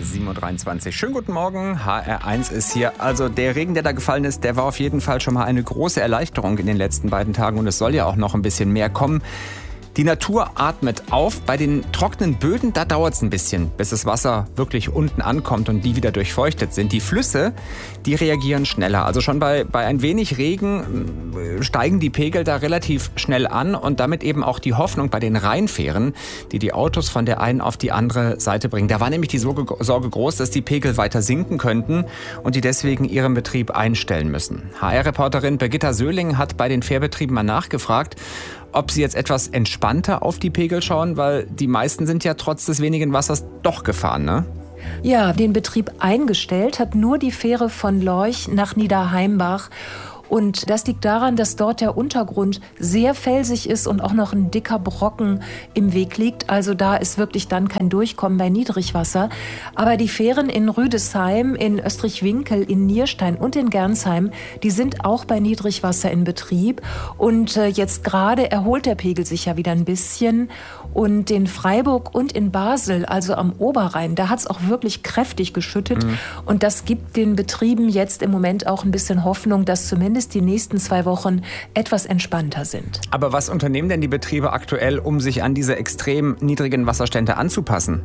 7.23 Uhr. Schönen guten Morgen, HR1 ist hier. Also der Regen, der da gefallen ist, der war auf jeden Fall schon mal eine große Erleichterung in den letzten beiden Tagen und es soll ja auch noch ein bisschen mehr kommen. Die Natur atmet auf. Bei den trockenen Böden, da dauert es ein bisschen, bis das Wasser wirklich unten ankommt und die wieder durchfeuchtet sind. Die Flüsse, die reagieren schneller. Also schon bei ein wenig Regen steigen die Pegel da relativ schnell an und damit eben auch die Hoffnung bei den Rheinfähren, die die Autos von der einen auf die andere Seite bringen. Da war nämlich die Sorge groß, dass die Pegel weiter sinken könnten und die deswegen ihren Betrieb einstellen müssen. HR-Reporterin Birgitta Söhling hat bei den Fährbetrieben mal nachgefragt, ob sie jetzt etwas entspannter auf die Pegel schauen, weil die meisten sind ja trotz des wenigen Wassers doch gefahren, ne? Ja, den Betrieb eingestellt hat nur die Fähre von Lorch nach Niederheimbach. Und das liegt daran, dass dort der Untergrund sehr felsig ist und auch noch ein dicker Brocken im Weg liegt. Also da ist wirklich dann kein Durchkommen bei Niedrigwasser. Aber die Fähren in Rüdesheim, in Österreich-Winkel, in Nierstein und in Gernsheim, die sind auch bei Niedrigwasser in Betrieb. Und jetzt gerade erholt der Pegel sich ja wieder ein bisschen. Und in Freiburg und in Basel, also am Oberrhein, da hat es auch wirklich kräftig geschüttet. Und das gibt den Betrieben jetzt im Moment auch ein bisschen Hoffnung, dass zumindest die nächsten 2 Wochen etwas entspannter sind. Aber was unternehmen denn die Betriebe aktuell, um sich an diese extrem niedrigen Wasserstände anzupassen?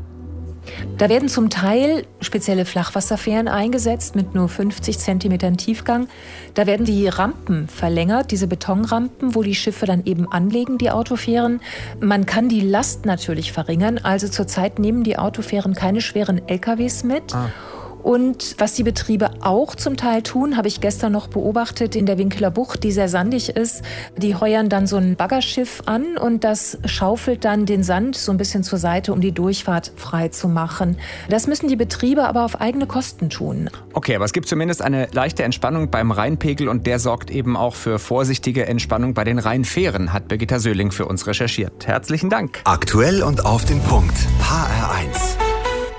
Da werden zum Teil spezielle Flachwasserfähren eingesetzt mit nur 50 Zentimetern Tiefgang. Da werden die Rampen verlängert, diese Betonrampen, wo die Schiffe dann eben anlegen, die Autofähren. Man kann die Last natürlich verringern. Also zurzeit nehmen die Autofähren keine schweren LKWs mit. Und was die Betriebe auch zum Teil tun, habe ich gestern noch beobachtet in der Winkeler Bucht, die sehr sandig ist. Die heuern dann so ein Baggerschiff an und das schaufelt dann den Sand so ein bisschen zur Seite, um die Durchfahrt frei zu machen. Das müssen die Betriebe aber auf eigene Kosten tun. Okay, aber es gibt zumindest eine leichte Entspannung beim Rheinpegel und der sorgt eben auch für vorsichtige Entspannung bei den Rheinfähren, hat Birgitta Söhling für uns recherchiert. Herzlichen Dank. Aktuell und auf den Punkt. HR1.